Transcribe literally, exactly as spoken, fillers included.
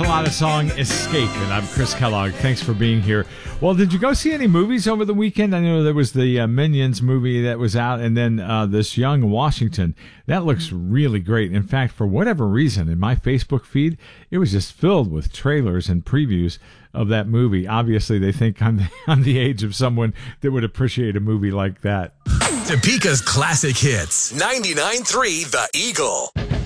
Carlotta song Escape, and I'm Chris Kellogg. Thanks for being here. Well, did you go see any movies over the weekend? I know there was the uh, Minions movie that was out, and then uh, this Young Washington. That looks really great. In fact, for whatever reason, in my Facebook feed, it was just filled with trailers and previews of that movie. Obviously, they think I'm the, I'm the age of someone that would appreciate a movie like that. Topeka's classic hits. ninety-nine point three The Eagle.